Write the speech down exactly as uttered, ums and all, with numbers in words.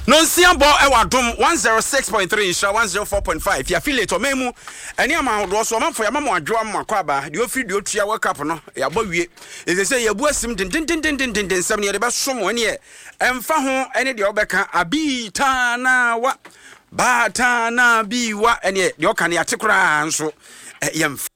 No Siambo Ewadum one oh six point three Insha one oh four point five. Ya affiliate Omemu. Any amount was one for Yamama Drum Makwaba. You feel you tria work up no. Ya boy. If they say your boy sim din din din din din din seven year the best someone here. And Faho any the Obeka Abi Tana wa Batana Bi wa any your can ya tikra so yam